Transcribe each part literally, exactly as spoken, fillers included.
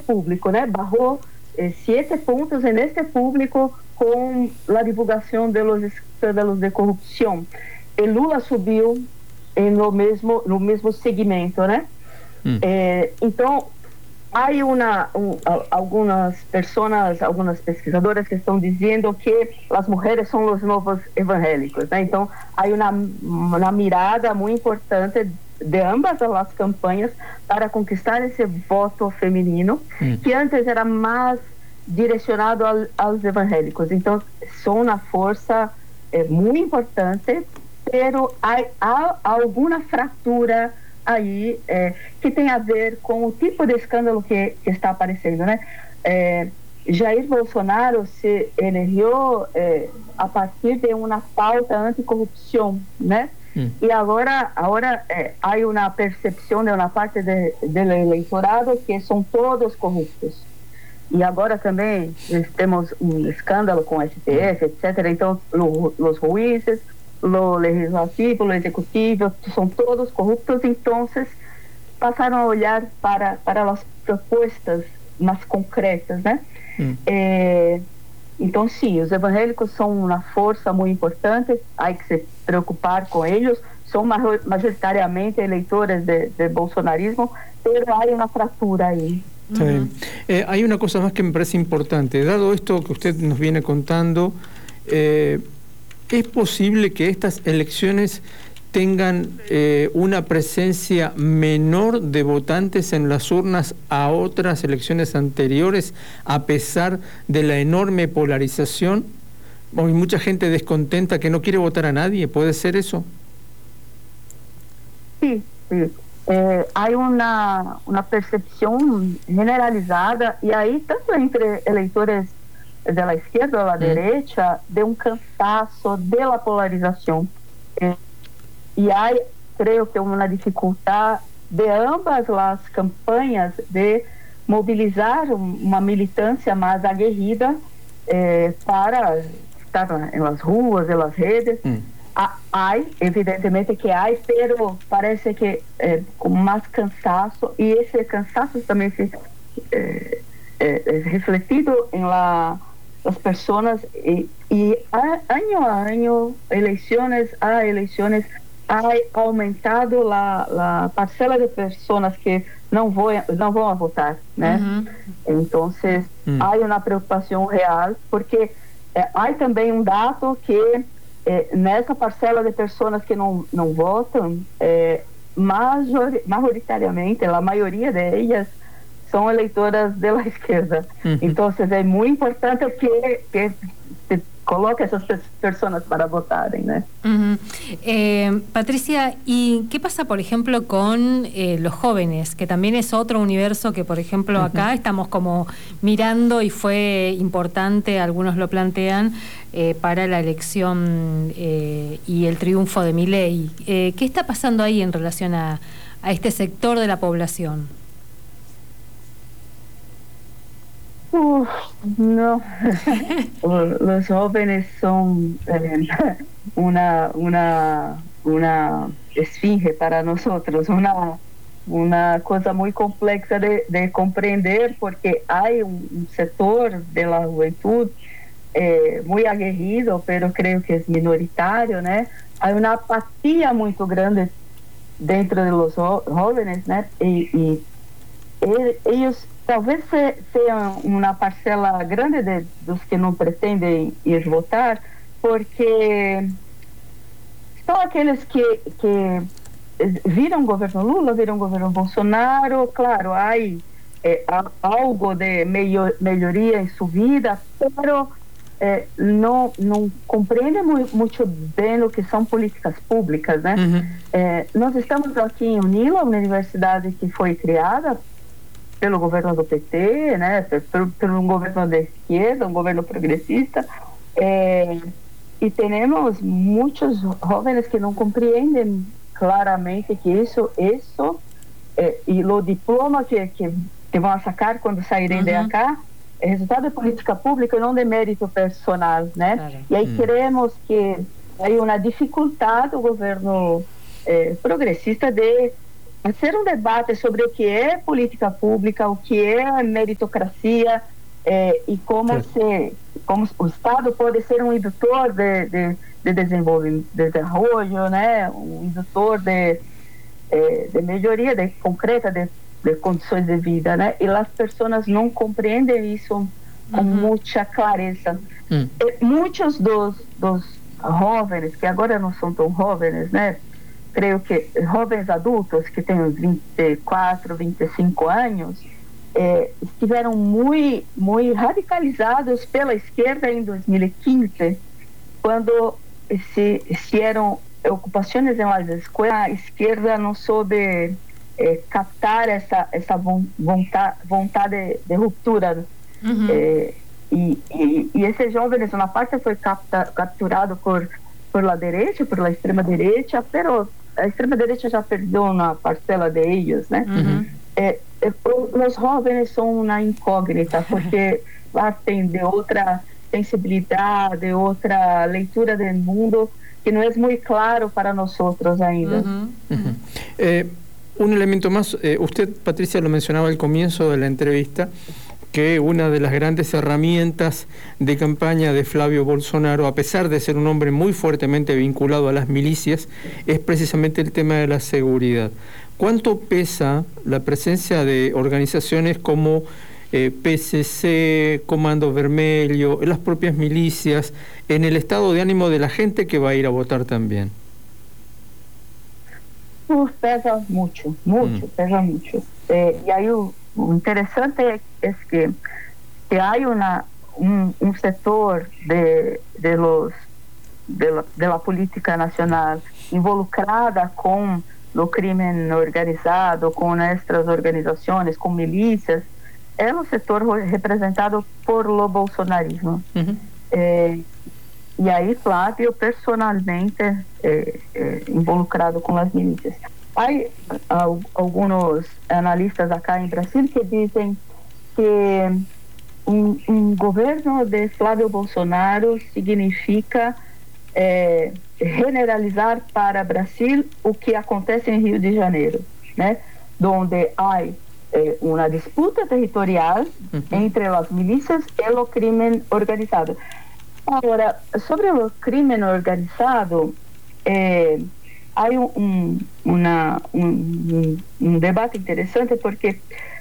público, né? Bajó eh, siete puntos en este público con la divulgación de los escándalos de corrupción. El Lula subiu en lo mismo, no mismo segmento, né? Mm. Eh, então, há uma, um, algumas pessoas, algumas pesquisadoras que estão dizendo que as mulheres são os novos evangélicos, né? Então, há uma, uma mirada muito importante de ambas as campanhas para conquistar esse voto feminino, mm. que antes era mais direcionado ao, aos evangélicos. Então, são uma força é, muito importante, pero há, há alguma fratura aí é, que tem a ver com o tipo de escândalo que, que está aparecendo, né? É, Jair Bolsonaro se elegeu é, a partir de uma pauta anticorrupção, né? Hum. E agora, agora é, há uma percepção de uma parte de, do eleitorado que são todos corruptos. E agora também temos um escândalo com o S T F, etcétera. Então, lo, os juízes, o legislativo, o executivo, são todos corruptos. Então, passaram a olhar para, para as propostas mais concretas, né? Hum. É, então, sim, os evangélicos são uma força muito importante, há que se preocupar com eles. São majoritariamente eleitores de, de bolsonarismo, mas há uma fratura aí. Está bien. Eh, hay una cosa más que me parece importante. Dado esto que usted nos viene contando, eh, ¿es posible que estas elecciones tengan eh, una presencia menor de votantes en las urnas a otras elecciones anteriores, a pesar de la enorme polarización? Hay mucha gente descontenta que no quiere votar a nadie. ¿Puede ser eso? Sí, sí. É, há uma, uma percepção generalizada, e aí tanto entre eleitores da esquerda ou da direita, de um cansaço da polarização. É, e há, creio que, uma dificuldade de ambas as campanhas de mobilizar uma militância mais aguerrida é, para estar nas ruas, nas redes. Hum. Há, evidentemente que há, pero parece que é, com mais cansaço, e esse cansaço também se é, é, é refletido em la, as pessoas, e, e a, ano a ano, eleições a eleições, há aumentado a, a parcela de pessoas que não vão, não vão votar, né? Uhum. Então, uhum. há uma preocupação real, porque é, há também um dado que É, nessa parcela de pessoas que não, não votam, é, major, majoritariamente, a maioria delas são eleitoras da esquerda. Uhum. Então, é muito importante que, que se coloque essas personas para votarem, né? Uh-huh. eh, Patricia, ¿y qué pasa, por ejemplo, con eh, los jóvenes? Que también es otro universo que, por ejemplo, acá uh-huh. estamos como mirando, y fue importante, algunos lo plantean, eh, para la elección eh, y el triunfo de Milei. Eh, ¿Qué está pasando ahí en relación a, a este sector de la población? Uf, no, los jóvenes son eh, una, una, una esfinge para nosotros, una, una cosa muy compleja de, de comprender, porque hay un, un sector de la juventud eh, muy aguerrido, pero creo que es minoritario, ¿no? Hay una apatía muy grande dentro de los jóvenes, ¿no? Y, y ellos talvez seja uma parcela grande de, dos que não pretendem ir votar, porque são aqueles que, que viram o governo Lula, viram o governo Bolsonaro. Claro, há é, algo de melhor, melhoria em sua vida, mas é, não, não compreendem muito bem o que são políticas públicas, né? Uhum. É, nós estamos aqui em Unila, uma universidade que foi criada pelo governo do P T, né, pelo, pelo um governo da esquerda, um governo progressista, é, e temos muitos jovens que não compreendem claramente que isso, isso é, e o diploma que, que, que vão sacar quando saírem uhum. de cá é resultado de política pública e não de mérito personal, né? Claro. E aí uhum. queremos que há uma dificuldade do governo é, progressista de fazer um debate sobre o que é política pública, o que é meritocracia, é, e como, se, como o Estado pode ser um indutor de, de, de desenvolvimento, de desenvolvimento, né? Um indutor de, de melhoria de, concreta de, de condições de vida, né? E as pessoas não compreendem isso com uhum. muita clareza. Uhum. E muitos dos, dos jovens, que agora não são tão jovens, né? Creio que jovens adultos que têm vinte e quatro, vinte e cinco anos, eh, estiveram muito, muito radicalizados pela esquerda em dois mil e quinze, quando se, se eram ocupações nas escolas, a esquerda não soube eh, captar essa, essa vontade, vontade de ruptura. Uhum. Eh, e, e, e esses jovens, uma parte foi capta, capturado por, por la direita, por la extrema direita, pero a extrema-direita já perdeu uma parcela de eles, né? Uhum. É, é, os jovens são uma incógnita, porque lá tem de outra sensibilidade, outra leitura do mundo, que não é muito claro para nós outros ainda. Uhum. Uhum. Eh, un elemento más, eh, usted, Patricia, lo mencionaba al comienzo de la entrevista, que una de las grandes herramientas de campaña de Flavio Bolsonaro, a pesar de ser un hombre muy fuertemente vinculado a las milicias, es precisamente el tema de la seguridad. ¿Cuánto pesa la presencia de organizaciones como eh, P C C, Comando Vermelho, las propias milicias, en el estado de ánimo de la gente que va a ir a votar también? Uh, pesa mucho, mucho, mm. pesa mucho. Eh, y hay un O interessante é que, que há uma, um, um setor de, de, los, de, la, de la política nacional involucrada com o crime organizado, com estas organizações, com milícias, é um setor representado por lo bolsonarismo. Uhum. É, e aí, Flávio, personalmente, é, é, involucrado com as milícias. Há alguns analistas acá em Brasil que dizem que um, um governo de Flávio Bolsonaro significa é, generalizar para Brasil o que acontece em Rio de Janeiro, né? Onde há é, uma disputa territorial uhum. entre as milícias e o crime organizado. Agora, sobre o crime organizado, é, há um, uma, um, um debate interessante porque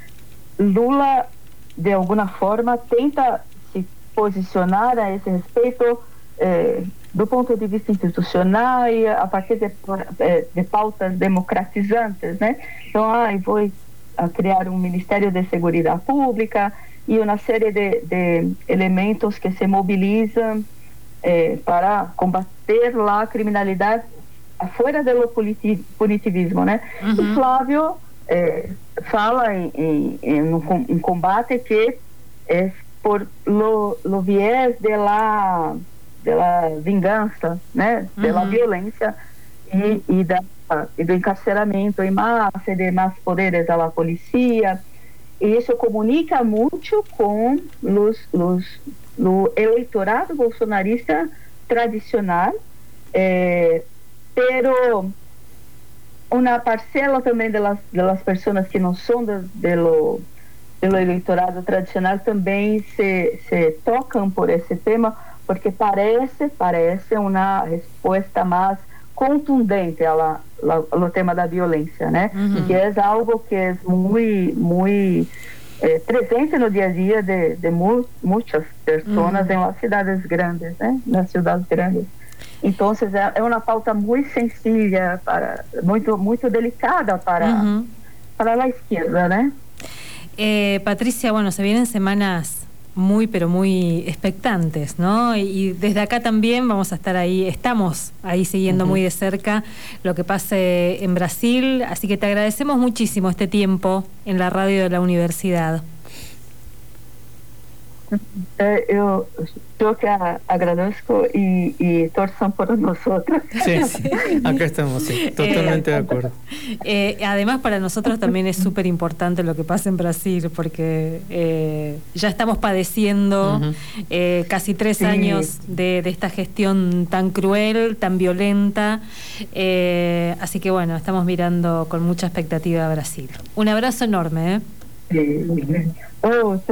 Lula, de alguma forma, tenta se posicionar a esse respeito eh, do ponto de vista institucional e a partir de, de pautas democratizantes, né? Então, ah, vou a criar um Ministério de Seguridade Pública e uma série de, de elementos que se mobilizam eh, para combater lá a criminalidade fora do punitivismo, né? Uhum. E Flávio eh, fala em, em, em um combate que é por lo, lo viés de la, de la vingança, né? Uhum. De la violência e, e, da, e do encarceramento em massa, de mais poderes à polícia. E isso comunica muito com os, os, o eleitorado bolsonarista tradicional, eh, pero uma parcela também das das pessoas que não são do, do, do eleitorado tradicional também se, se tocam por esse tema, porque parece parece uma resposta mais contundente ao, ao tema da violência, né? Uhum. Que é algo que é muito muito eh, presente no dia a dia de, de mu muitas pessoas uhum. em las cidades grandes, né? Nas cidades grandes. Então, é uma pauta muito sensível, para, muito, muito delicada para, uh-huh. para la izquierda, ¿no? Eh, Patricia, bueno, se vienen semanas muy, pero muy expectantes, ¿no? Y, y desde acá también vamos a estar ahí, estamos ahí siguiendo uh-huh. muy de cerca lo que pase en Brasil, así que te agradecemos muchísimo este tiempo en la radio de la universidad. Eh, eu, eu que a, agradezco y, y torzan por nosotros. Sí, sí, acá estamos, sí, totalmente Eh, de acuerdo. Eh, además, para nosotros también es súper importante lo que pasa en Brasil, porque eh, ya estamos padeciendo Uh-huh. eh, casi tres Sí. años de, de esta gestión tan cruel, tan violenta. Eh, así que bueno, estamos mirando con mucha expectativa a Brasil. Un abrazo enorme. ¿eh? Sí. Oh,